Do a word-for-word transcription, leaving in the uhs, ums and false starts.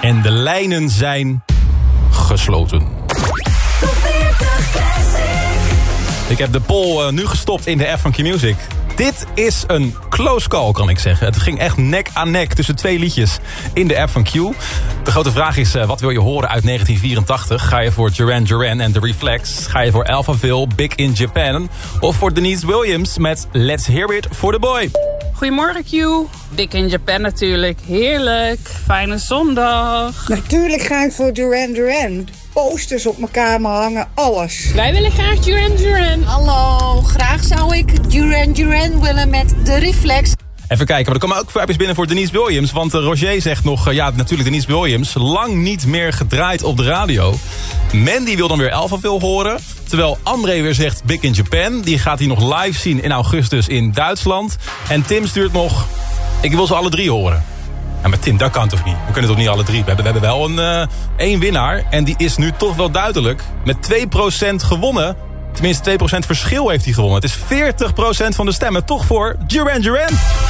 En de lijnen zijn gesloten. Ik heb de poll uh, nu gestopt in de app van Q-Music. Dit is een close call, kan ik zeggen. Het ging echt nek aan nek tussen twee liedjes in de app van Q. De grote vraag is, uh, wat wil je horen uit negentien vierentachtig? Ga je voor Duran Duran en The Reflex? Ga je voor Alphaville, Big in Japan? Of voor Denise Williams met Let's Hear It for the Boy? Goedemorgen Q. Big in Japan natuurlijk. Heerlijk. Fijne zondag. Natuurlijk ga ik voor Duran Duran. Posters op mijn kamer hangen, alles. Wij willen graag Duran Duran. Hallo, graag zou ik Duran Duran willen met de Reflex. Even kijken, maar er komen ook vibes binnen voor Denise Williams. Want uh, Roger zegt nog, uh, ja natuurlijk Denise Williams, lang niet meer gedraaid op de radio. Mandy wil dan weer Alphaville horen. Terwijl André weer zegt Big in Japan. Die gaat hij nog live zien in augustus in Duitsland. En Tim stuurt nog, ik wil ze alle drie horen. Ja, maar Tim, dat kan toch niet? We kunnen toch niet alle drie? We hebben, we hebben wel een uh, één winnaar. En die is nu toch wel duidelijk. Met twee procent gewonnen. Tenminste, twee procent verschil heeft hij gewonnen. Het is veertig procent van de stemmen toch voor Duran Duran.